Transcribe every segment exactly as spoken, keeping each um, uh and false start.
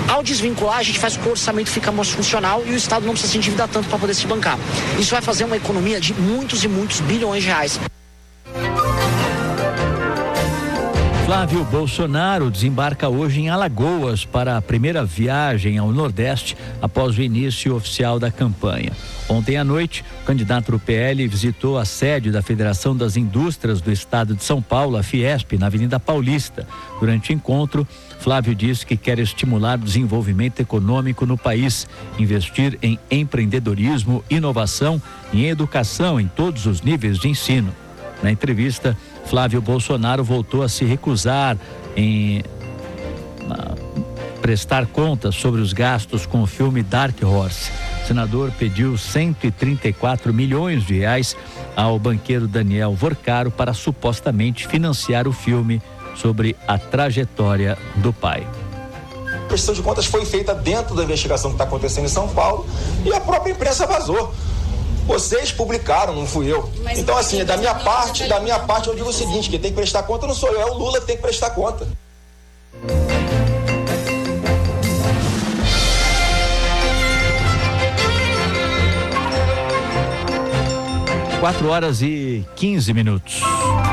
Ao desvincular, a gente faz com que o orçamento fique mais funcional e o Estado não precisa se endividar tanto para poder se bancar. Isso vai fazer uma economia de muitos e muitos bilhões de reais. Flávio Bolsonaro desembarca hoje em Alagoas para a primeira viagem ao Nordeste após o início oficial da campanha. Ontem à noite, o candidato do P L visitou a sede da Federação das Indústrias do Estado de São Paulo, a Fiesp, na Avenida Paulista. Durante o encontro, Flávio disse que quer estimular o desenvolvimento econômico no país, investir em empreendedorismo, inovação e em educação em todos os níveis de ensino. Na entrevista, Flávio Bolsonaro voltou a se recusar em a, prestar contas sobre os gastos com o filme Dark Horse. O senador pediu cento e trinta e quatro milhões de reais ao banqueiro Daniel Vorcaro para supostamente financiar o filme sobre a trajetória do pai. A prestação de contas foi feita dentro da investigação que está acontecendo em São Paulo e a própria imprensa vazou. Vocês publicaram, não fui eu. Mas então, assim, da minha parte, da minha parte, eu digo o seguinte: quem tem que prestar conta não sou eu, é o Lula que tem que prestar conta. Quatro horas e quinze minutos.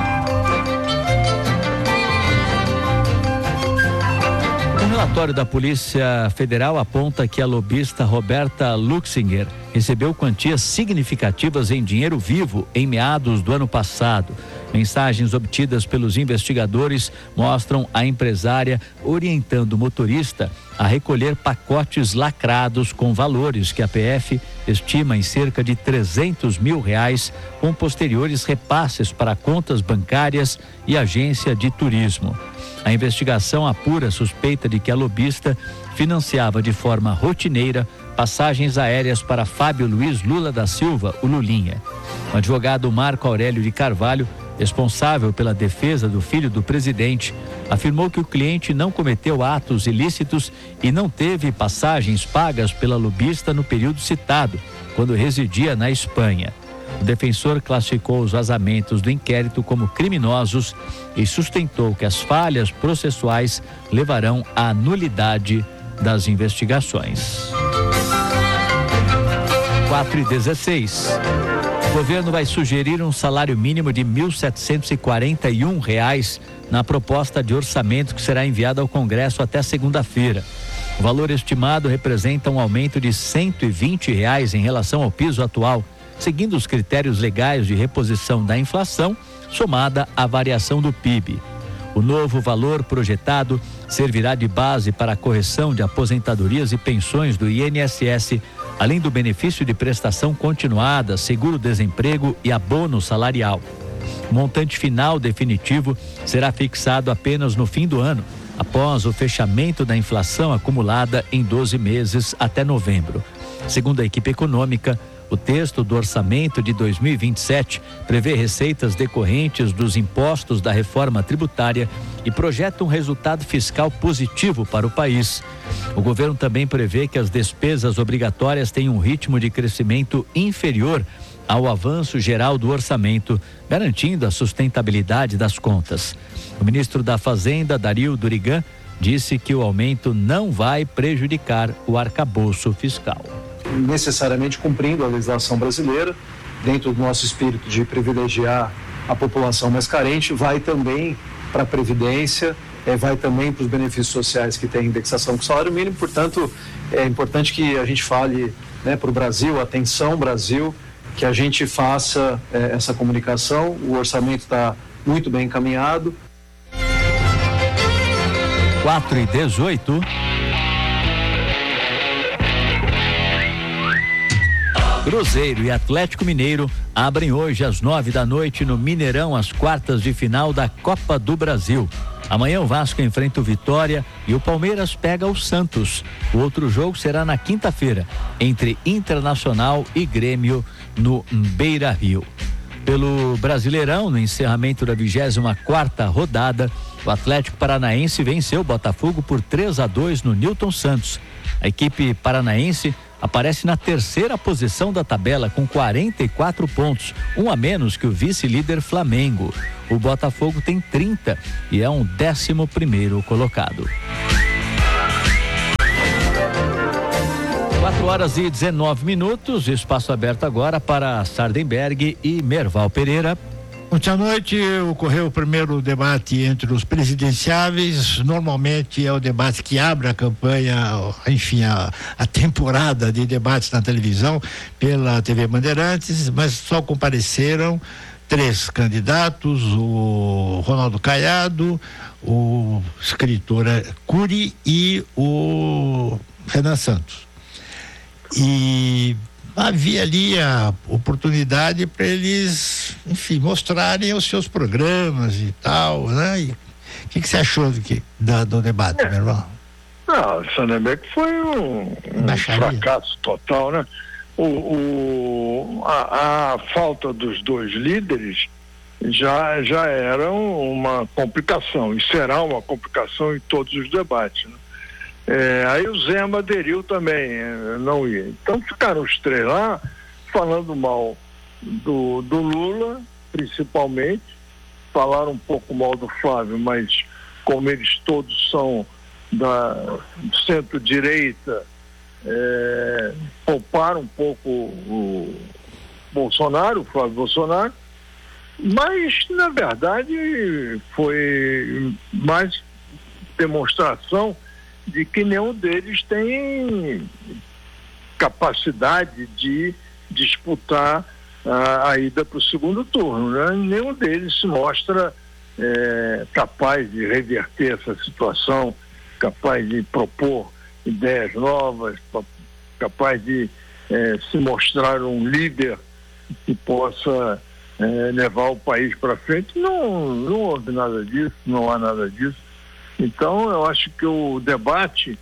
Um relatório da Polícia Federal aponta que a lobista Roberta Luxinger recebeu quantias significativas em dinheiro vivo em meados do ano passado. Mensagens obtidas pelos investigadores mostram a empresária orientando o motorista a recolher pacotes lacrados com valores que a P F estima em cerca de trezentos mil reais, com posteriores repasses para contas bancárias e agência de turismo. A investigação apura a suspeita de que a lobista financiava de forma rotineira passagens aéreas para Fábio Luiz Lula da Silva, o Lulinha. O advogado Marco Aurélio de Carvalho, responsável pela defesa do filho do presidente, afirmou que o cliente não cometeu atos ilícitos e não teve passagens pagas pela lobista no período citado, quando residia na Espanha. O defensor classificou os vazamentos do inquérito como criminosos e sustentou que as falhas processuais levarão à nulidade das investigações. quatro e dezesseis. O governo vai sugerir um salário mínimo de mil setecentos e quarenta e um reais na proposta de orçamento que será enviada ao Congresso até segunda-feira. O valor estimado representa um aumento de cento e vinte reais em relação ao piso atual, seguindo os critérios legais de reposição da inflação, somada à variação do P I B. O novo valor projetado servirá de base para a correção de aposentadorias e pensões do I N S S, além do benefício de prestação continuada, seguro-desemprego e abono salarial. O montante final definitivo será fixado apenas no fim do ano, após o fechamento da inflação acumulada em doze meses até novembro. Segundo a equipe econômica, o texto do orçamento de dois mil e vinte e sete prevê receitas decorrentes dos impostos da reforma tributária e projeta um resultado fiscal positivo para o país. O governo também prevê que as despesas obrigatórias tenham um ritmo de crescimento inferior ao avanço geral do orçamento, garantindo a sustentabilidade das contas. O ministro da Fazenda, Dario Durigan, disse que o aumento não vai prejudicar o arcabouço fiscal. Necessariamente cumprindo a legislação brasileira, dentro do nosso espírito de privilegiar a população mais carente, vai também para a Previdência, é, vai também para os benefícios sociais que têm indexação com o salário mínimo. Portanto, é importante que a gente fale, né, para o Brasil, atenção Brasil, que a gente faça é, essa comunicação. O orçamento está muito bem encaminhado. quatro e dezoito. Cruzeiro e Atlético Mineiro abrem hoje às nove da noite no Mineirão as quartas de final da Copa do Brasil. Amanhã o Vasco enfrenta o Vitória e o Palmeiras pega o Santos. O outro jogo será na quinta-feira, entre Internacional e Grêmio no Beira-Rio. Pelo Brasileirão, no encerramento da vigésima quarta rodada, o Atlético Paranaense venceu o Botafogo por três a dois no Newton Santos. A equipe paranaense aparece na terceira posição da tabela com quarenta e quatro pontos, um a menos que o vice-líder Flamengo. O Botafogo tem trinta e é um décimo primeiro colocado. quatro horas e dezenove minutos, espaço aberto agora para Sardenberg e Merval Pereira. Ontem à noite ocorreu o primeiro debate entre os presidenciáveis. Normalmente é o debate que abre a campanha, enfim, a, a temporada de debates na televisão pela T V Bandeirantes, mas só compareceram três candidatos: o Ronaldo Caiado, o escritor Cury e o Renan Santos. E havia ali a oportunidade para eles, enfim, mostrarem os seus programas e tal, né? E o que, que você achou do, que, da, do debate, é. meu irmão? Não, o Sardenberg foi um, um fracasso total, né? O, o, a, a falta dos dois líderes já, já era uma complicação, e será uma complicação em todos os debates, né? É, aí o Zema aderiu também, não ia. Então ficaram os três lá falando mal do, do Lula, principalmente. Falaram um pouco mal do Flávio, mas como eles todos são da centro-direita, é, pouparam um pouco o Bolsonaro, o Flávio Bolsonaro. Mas, na verdade, foi mais demonstração de que nenhum deles tem capacidade de disputar a, a ida para o segundo turno, né? Nenhum deles se mostra é, capaz de reverter essa situação, capaz de propor ideias novas, capaz de é, se mostrar um líder que possa é, levar o país para frente. Não, não houve nada disso, não há nada disso. Então, eu acho que o debate,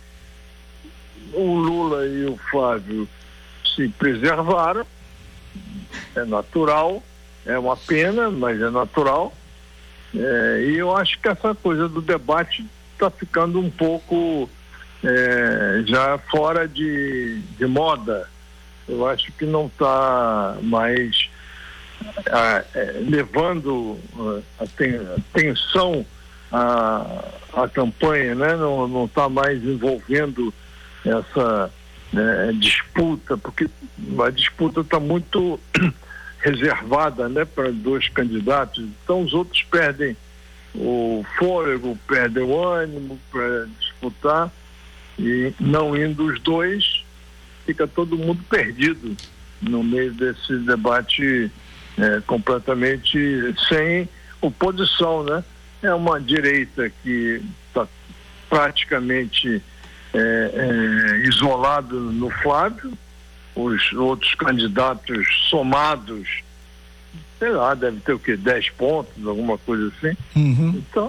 o Lula e o Flávio se preservaram, é natural, é uma pena, mas é natural. É, e eu acho que essa coisa do debate está ficando um pouco é, já fora de, de moda. Eu acho que não está mais a, é, levando a, a tensão a, a campanha, né? Não está mais envolvendo essa é, disputa, porque a disputa está muito reservada, né, para dois candidatos. Então os outros perdem o fôlego, perdem o ânimo para disputar, e não indo os dois, fica todo mundo perdido no meio desse debate é, completamente sem oposição, né? É uma direita que está praticamente é, é, isolado no Flávio, os outros candidatos somados, sei lá, deve ter o quê? dez pontos, alguma coisa assim. Uhum. Então,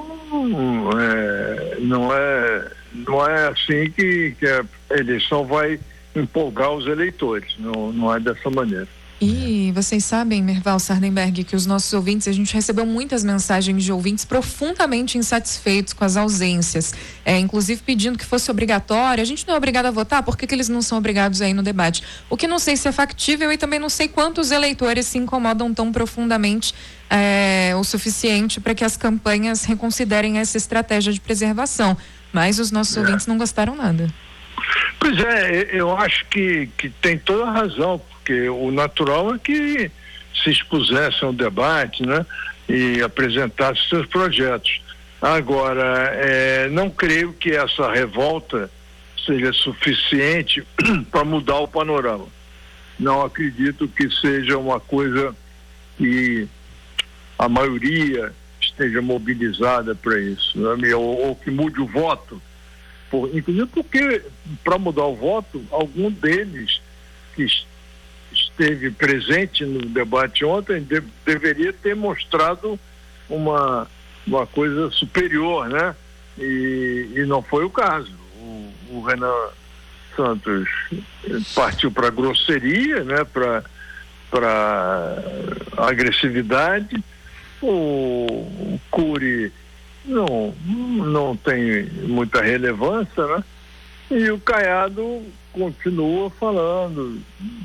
é, não, é, não é assim que, que a eleição vai empolgar os eleitores, não, não é dessa maneira. E vocês sabem, Merval, Sardenberg, que os nossos ouvintes, a gente recebeu muitas mensagens de ouvintes profundamente insatisfeitos com as ausências, é, inclusive pedindo que fosse obrigatório. A gente não é obrigado a votar, por que que eles não são obrigados aí no debate? O que não sei se é factível, e também não sei quantos eleitores se incomodam tão profundamente é, o suficiente para que as campanhas reconsiderem essa estratégia de preservação. Mas os nossos é. ouvintes não gostaram nada. Pois é, eu acho que, que tem toda a razão, porque o natural é que se expusesse ao debate, né, e apresentasse seus projetos. Agora, é, não creio que essa revolta seja suficiente para mudar o panorama. Não acredito que seja uma coisa que a maioria esteja mobilizada para isso, né, ou, ou que mude o voto. Por, inclusive porque, para mudar o voto, algum deles que esteve presente no debate ontem de, deveria ter mostrado uma, uma coisa superior, né? E, e não foi o caso. O, o Renan Santos partiu para grosseria, né? Para para agressividade. O, o Cury não, não tem muita relevância, né? E o Caiado continua falando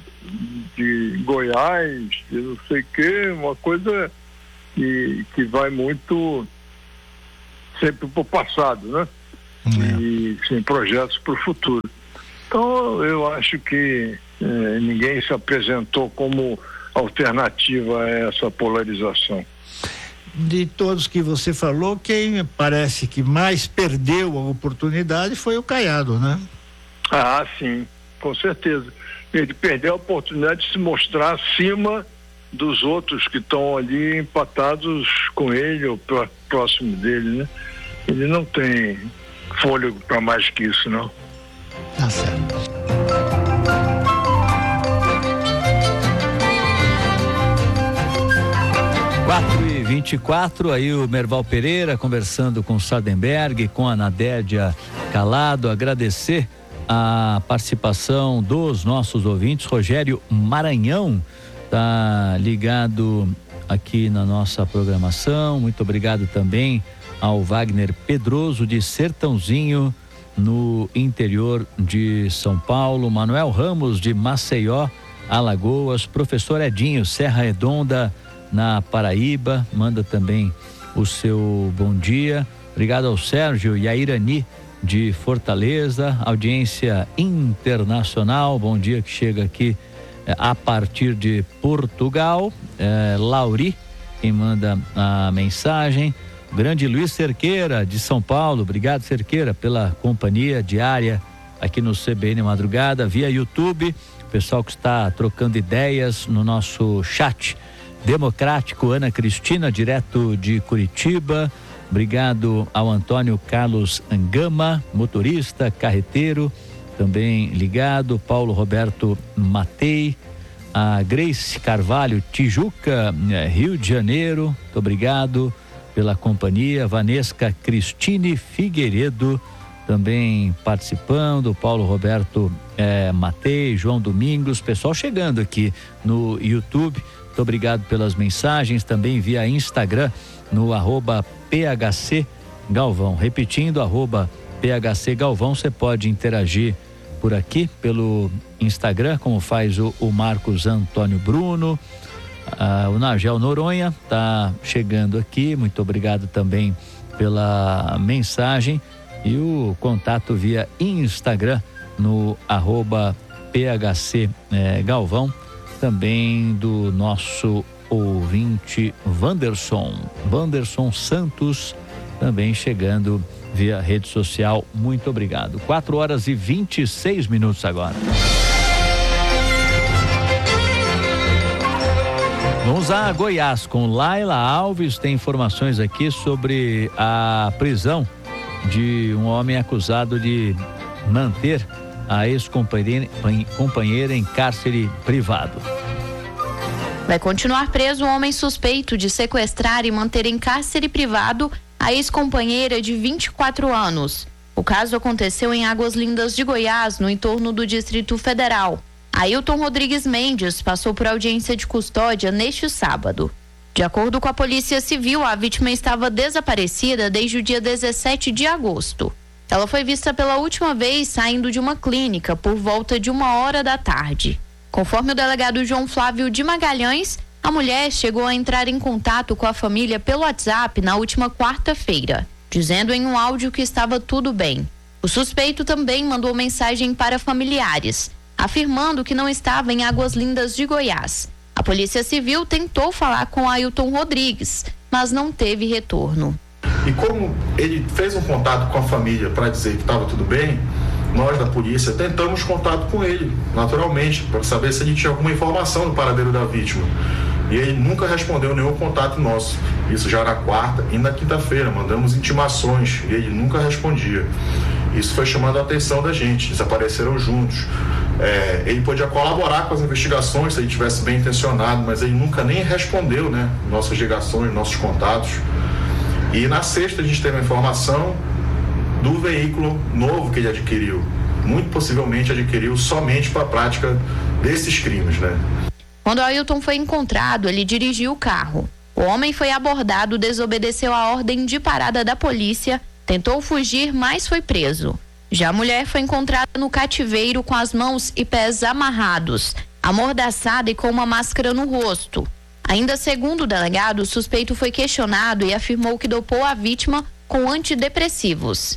de Goiás, de não sei o quê, uma coisa que, que vai muito sempre para o passado, né? É. E sem projetos para o futuro. Então, eu acho que eh, ninguém se apresentou como alternativa a essa polarização. De todos que você falou, quem parece que mais perdeu a oportunidade foi o Caiado, né? Ah, sim, com certeza. Ele perdeu a oportunidade de se mostrar acima dos outros que estão ali empatados com ele ou próximo dele, né? Ele não tem fôlego para mais que isso, não. Tá certo. quatro e vinte e quatro, aí o Merval Pereira conversando com o Sardenberg, com a Nadédia Calado, agradecer a participação dos nossos ouvintes. Rogério Maranhão tá ligado aqui na nossa programação, muito obrigado também ao Wagner Pedroso de Sertãozinho, no interior de São Paulo, Manuel Ramos de Maceió, Alagoas, professor Edinho, Serra Redonda, na Paraíba, manda também o seu bom dia. Obrigado ao Sérgio e a Irani de Fortaleza, audiência internacional, bom dia, que chega aqui eh, a partir de Portugal. eh, Lauri, quem manda a mensagem. Grande Luiz Cerqueira de São Paulo, obrigado, Cerqueira, pela companhia diária aqui no C B N Madrugada, via YouTube, pessoal que está trocando ideias no nosso chat democrático. Ana Cristina, direto de Curitiba, obrigado ao Antônio Carlos Angama, motorista, carreteiro, também ligado. Paulo Roberto Matei, a Grace Carvalho, Tijuca, Rio de Janeiro, muito obrigado pela companhia. Vanesca Cristine Figueiredo também participando, Paulo Roberto eh, Matei, João Domingos, pessoal chegando aqui no YouTube. Muito obrigado pelas mensagens, também via Instagram, no arroba P H C Galvão. Repetindo, arroba P H C Galvão, você pode interagir por aqui pelo Instagram, como faz o, o Marcos Antônio Bruno. Ah, o Nagel Noronha tá chegando aqui, muito obrigado também pela mensagem. E o contato via Instagram, no arroba P H C eh, Galvão, também do nosso ouvinte Wanderson, Wanderson Santos, também chegando via rede social. Muito obrigado. quatro horas e vinte e seis minutos agora. Vamos a Goiás com Laila Alves. Tem informações aqui sobre a prisão de um homem acusado de manter a ex-companheira companheira em cárcere privado. Vai continuar preso um homem suspeito de sequestrar e manter em cárcere privado a ex-companheira de vinte e quatro anos. O caso aconteceu em Águas Lindas de Goiás, no entorno do Distrito Federal. Ailton Rodrigues Mendes passou por audiência de custódia neste sábado. De acordo com a Polícia Civil, a vítima estava desaparecida desde o dia dezessete de agosto. Ela foi vista pela última vez saindo de uma clínica por volta de uma hora da tarde. Conforme o delegado João Flávio de Magalhães, a mulher chegou a entrar em contato com a família pelo WhatsApp na última quarta-feira, dizendo em um áudio que estava tudo bem. O suspeito também mandou mensagem para familiares, afirmando que não estava em Águas Lindas de Goiás. A Polícia Civil tentou falar com Ailton Rodrigues, mas não teve retorno. E como ele fez um contato com a família para dizer que estava tudo bem, nós da polícia tentamos contato com ele, naturalmente, para saber se ele tinha alguma informação do paradeiro da vítima. E ele nunca respondeu nenhum contato nosso. Isso já era quarta e na quinta-feira mandamos intimações e ele nunca respondia. Isso foi chamando a atenção da gente, desapareceram juntos. É, ele podia colaborar com as investigações se ele tivesse bem intencionado, mas ele nunca nem respondeu, né, nossas ligações, nossos contatos. E na sexta a gente teve a informação do veículo novo que ele adquiriu. Muito possivelmente adquiriu somente para a prática desses crimes, né? Quando Ailton foi encontrado, ele dirigiu o carro. O homem foi abordado, desobedeceu a ordem de parada da polícia, tentou fugir, mas foi preso. Já a mulher foi encontrada no cativeiro com as mãos e pés amarrados, amordaçada e com uma máscara no rosto. Ainda segundo o delegado, o suspeito foi questionado e afirmou que dopou a vítima com antidepressivos.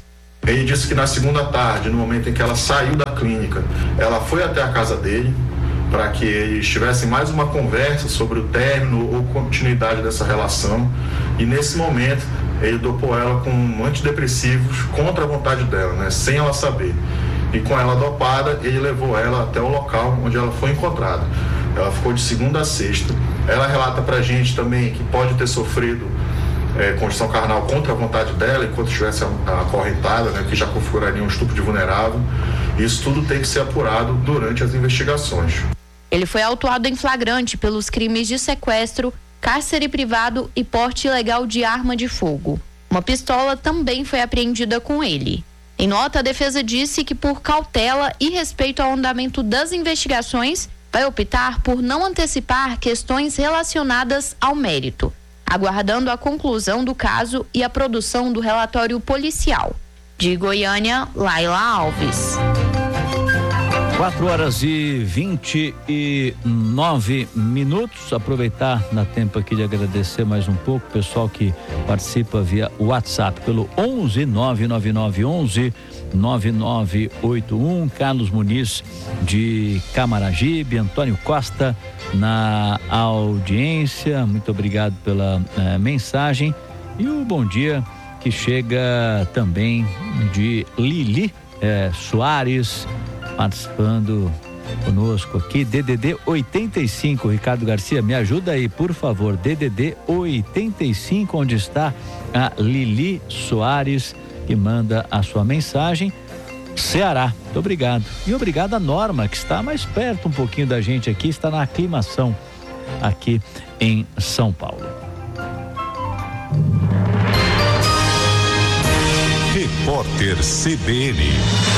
Ele disse que na segunda tarde, no momento em que ela saiu da clínica, ela foi até a casa dele para que eles tivessem mais uma conversa sobre o término ou continuidade dessa relação, e nesse momento ele dopou ela com antidepressivos contra a vontade dela, né, sem ela saber. E com ela dopada, ele levou ela até o local onde ela foi encontrada. Ela ficou de segunda a sexta. Ela relata pra gente também que pode ter sofrido é, condição carnal contra a vontade dela enquanto estivesse acorrentada, né, que já configuraria um estupro de vulnerável. Isso tudo tem que ser apurado durante as investigações. Ele foi autuado em flagrante pelos crimes de sequestro, cárcere privado e porte ilegal de arma de fogo. Uma pistola também foi apreendida com ele. Em nota, a defesa disse que, por cautela e respeito ao andamento das investigações, vai optar por não antecipar questões relacionadas ao mérito, aguardando a conclusão do caso e a produção do relatório policial. De Goiânia, Laila Alves. quatro horas e vinte e nove minutos. Aproveitar na tempo aqui de agradecer mais um pouco o pessoal que participa via WhatsApp pelo onze nove nove nove onze nove nove oito um. Carlos Muniz de Camaragibe, Antônio Costa na audiência. Muito obrigado pela eh, mensagem. E o bom dia que chega também de Lili eh, Soares, participando conosco aqui. D D D oitenta e cinco, Ricardo Garcia, me ajuda aí, por favor. D D D oitenta e cinco, onde está a Lili Soares, que manda a sua mensagem. Ceará, muito obrigado. E obrigado a Norma, que está mais perto um pouquinho da gente aqui, está na aclimação aqui em São Paulo. Repórter C B N.